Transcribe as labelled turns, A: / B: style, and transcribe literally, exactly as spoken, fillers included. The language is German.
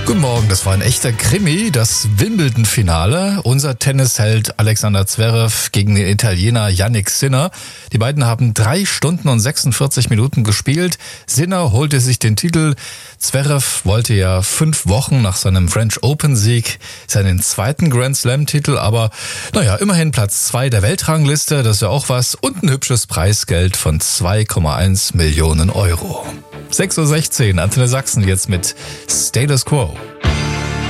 A: Guten Morgen, das war ein echter Krimi, das Wimbledon-Finale. Unser Tennisheld Alexander Zverev gegen den Italiener Jannik Sinner. Die beiden haben drei Stunden und sechsundvierzig Minuten gespielt. Sinner holte sich den Titel. Zverev wollte ja fünf Wochen nach seinem French Open-Sieg seinen zweiten Grand Slam-Titel, aber naja, immerhin Platz zwei der Weltrangliste, das ist ja auch was, und ein hübsches Preisgeld von zwei Komma eins Millionen Euro. sechs Uhr sechzehn, Antenne Sachsen jetzt mit Status Quo.